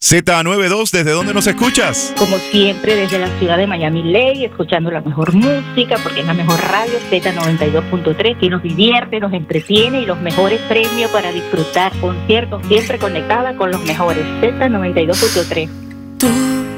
Z92, ¿desde dónde nos escuchas? Como siempre, desde la ciudad de Miami Lake, escuchando la mejor música, porque es la mejor radio, Z92.3, que nos divierte, nos entretiene y los mejores premios para disfrutar. Conciertos, siempre conectada con los mejores, Z92.3.